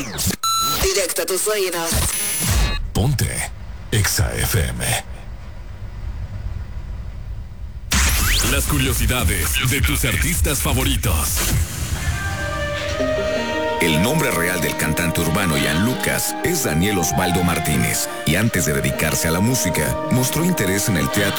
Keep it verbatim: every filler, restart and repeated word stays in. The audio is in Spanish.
Directo a tus oídos. Ponte Exa F M. Las curiosidades de tus artistas favoritos. El nombre real del cantante urbano Ian Lucas es Daniel Osvaldo Martínez, y antes de dedicarse a la música, mostró interés en el teatro